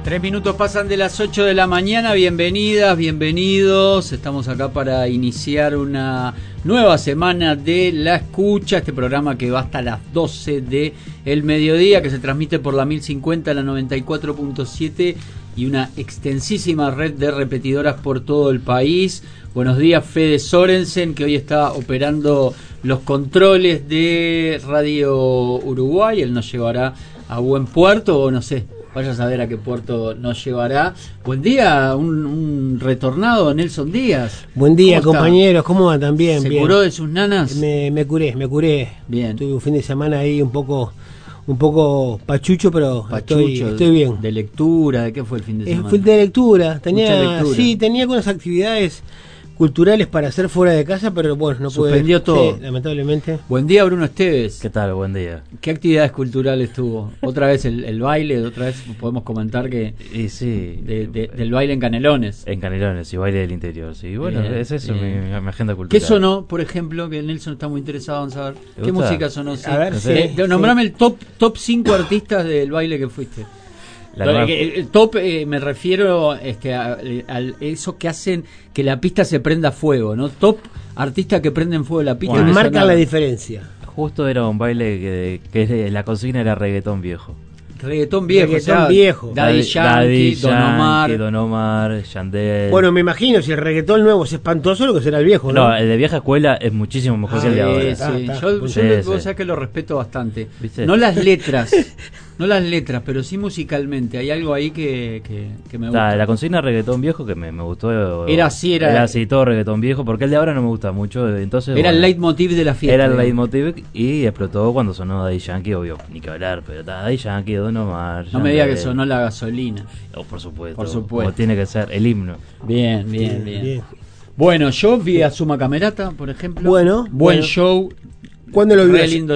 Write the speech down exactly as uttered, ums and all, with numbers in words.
Tres minutos pasan de las ocho de la mañana, bienvenidas, bienvenidos. Estamos acá para iniciar una nueva semana de La Escucha, este programa que va hasta las doce del mediodía, que se transmite por la mil cincuenta, la noventa y cuatro punto siete y una extensísima red de repetidoras por todo el país. Buenos días, Fede Sorensen, que hoy está operando los controles de Radio Uruguay. Él nos llevará a buen puerto, o no sé, vaya a saber a qué puerto nos llevará. Buen día, un, un retornado Nelson Díaz. Buen día, ¿Cómo compañeros, está? ¿Cómo van? También ¿Se bien. curó de sus nanas? Me, me curé, me curé. Bien. Tuve un fin de semana ahí un poco un poco pachucho, pero Pachucho, estoy, estoy bien. ¿De lectura? ¿De qué fue el fin de semana? Eh, fue de lectura. Tenía, lectura. Sí, tenía algunas actividades culturales para hacer fuera de casa, pero bueno, no pude. Suspendió todo. Sí, lamentablemente. Buen día, Bruno Esteves. ¿Qué tal? Buen día. ¿Qué actividades culturales tuvo? Otra vez el, el baile, otra vez podemos comentar que y sí, de, de, del baile en Canelones. En Canelones y baile del interior, sí. Bueno, Bien, es eso mi, mi agenda cultural. ¿Qué sonó, por ejemplo, que Nelson está muy interesado en saber? ¿Qué gusta? música sonó? Sí. A ver, no sí, sé. sí. Nombrame el top top cinco artistas del baile que fuiste. La nueva... el, el top eh, me refiero este, a, a eso que hacen que la pista se prenda fuego, ¿no? Top artistas que prenden fuego la pista. Bueno, que marcan sonaron. la diferencia. Justo era un baile que, que la consigna era reggaetón viejo. Reggaetón viejo, Reggaetón o sea, viejo. Daddy Yankee, Daddy Don Omar. Yankee, Don Omar, Yandel. Bueno, me imagino, si el reggaetón nuevo es espantoso, lo que será el viejo, ¿no? No, el de vieja escuela es muchísimo mejor Ah, que el de Sí, ahora. sí. Está, está. Yo, yo Sí, lo- sí. vos sabés que lo respeto bastante. ¿Viste? No las letras, no las letras, pero sí musicalmente. Hay algo ahí que, que, que me gusta. La, la consigna reggaetón viejo que me, me gustó. Era así, era- Era así, todo reggaetón viejo, porque el de ahora no me gusta mucho. Entonces, Era el bueno, leitmotiv de la fiesta. Era el digamos. leitmotiv y explotó cuando sonó Daddy Yankee, obvio, ni que hablar, pero Daddy Yankee, Don Omar. No me diga que Yandel. sonó la gasolina. Oh, por supuesto. Por supuesto. Como tiene que ser, el himno. Bien, bien, bien. Bien. Bueno, yo vi a Suma Camerata, por ejemplo. Bueno, Buen bueno. show. ¿Cuándo lo Re vio? lindo